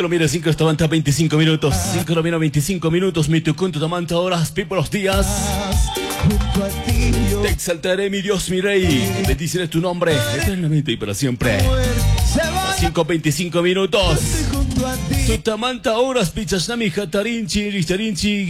5 lo mira, 5 hasta manta 25 minutos. 5 lo mira 25 minutos. Mi tucunto tamanta horas, pipo los días. Te exaltaré, mi Dios, mi Rey. Bendiciré tu nombre eternamente y para siempre. 5:25 minutos. Tutamanta horas, pichasnami, jatarinchi, richtarinchi.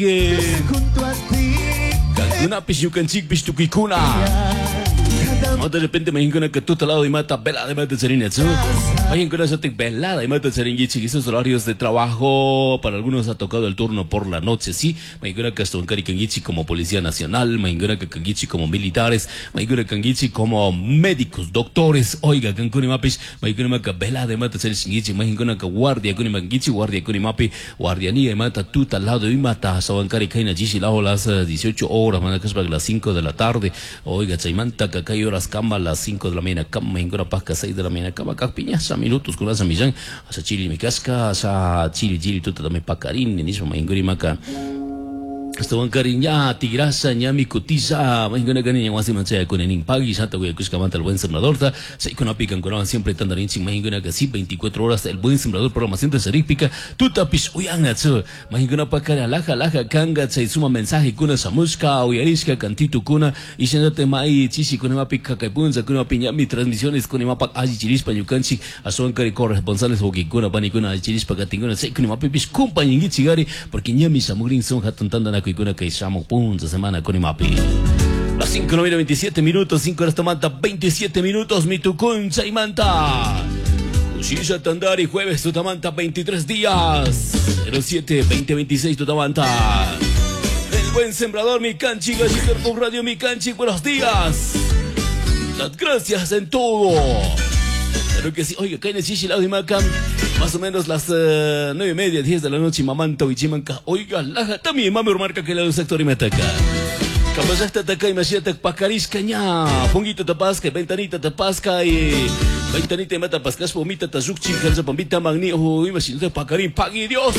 Una pishukanchik, pistukikuna. De repente me imagino que tú te lado y mata velada y mata serinetsu. Me imagino que velada y mata seringichi. Esos horarios de trabajo para algunos ha tocado el turno por la noche, sí. Me imagino que hasta un caricangichi como policía nacional. Me imagino que kangichi como militares. Me imagino que kangichi como médicos, doctores. Oiga, kankuni mapis. Me imagino que velada y mata seringichi. Me imagino que guardia kuni mangichi, guardia kuni mapi, guardianía y mata tú tal lado y mata sabancari kaina jishi lao las 18 horas, manacas para las 5 de la tarde. Oiga, chaimanta que horas cama a las 5 de la mañana, cama en Gora Pasca 6 de la mañana, cama piñasa minutos con las amillán, hasta chili mi casca, hasta chili tú también pacarín, ni mismo en Gorimaca. Hasta Wankarin ya tigrasa ya mi cotiza, mahingona ganin yang wasi mancha con en pagi santa que cuscamanta el buen sembrador ta, se con apican con siempre tandarin sin mahingona que sí 24 horas el buen sembrador programación de serípica, tu tapis uyanga tsu, mahingona pakara laja kanga tsai suma mensaje kuna samuska uyariska cantitu kuna y siéntate mai chichi con mapika kaipunza kuna piña mi transmisiones con mapak aji chirispa yukanchi ason kari corresponsables o que kuna panicuna chirispa katinguna se con mapipis compañingi chigari porque ya mi samurin son hatun tandana y kuna que llamo punta semana con Imapi. Las 5 no 27 minutos, 5 horas tomanta 27 minutos, mi tucun chaimanta. Ushisha Tandari, jueves tutamanta 23 días. 07 2026 tutamanta. El buen sembrador, mi canchi, Galliter por Radio, mi canchi, buenos días. Las gracias en todo. Pero que sí, oiga, caine chichi la Macam. Más o menos las 9:30, 10 de la noche, mamanta Wichimanka. Oiga, laja también, mami, marca que la sector y me ataca. Capazasta ataca y macheta pacarisca ña. Ponguito tapasca, ventanita tapasca y ventanita y mata pascas, pomita tazuchi, calza pombita magni. Uy, imagínate pacarín, pague Dios.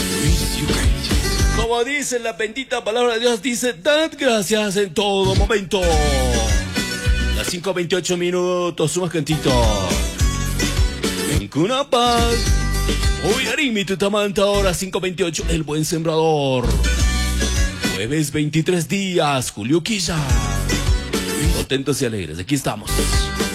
Como dice la bendita palabra de Dios, dice, dad gracias en todo momento. Las 5:28 minutos, sumas cantito. En Cunapaz. Hoy Arimi tutamanta ahora 5:28, el buen sembrador. Jueves 23 días, Julio Quilla. Contentos y alegres, aquí estamos.